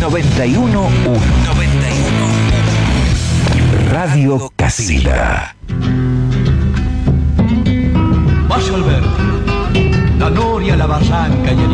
91.1. Radio Casila. Vas al ver la noria, la barranca y el